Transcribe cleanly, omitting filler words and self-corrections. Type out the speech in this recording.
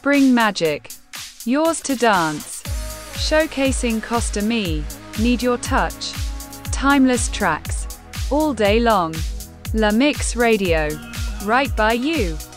Spring Magic. Yours to dance. Showcasing Costa Me. Need your touch. Timeless tracks. All day long. La Mix Radio. Right by you.